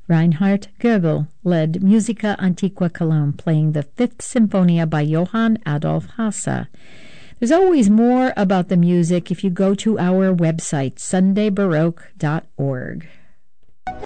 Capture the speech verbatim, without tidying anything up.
Reinhard Goebel led Musica Antiqua Cologne, playing the Fifth Sinfonia by Johann Adolf Hasse. There's always more about the music if you go to our website, sunday baroque dot org.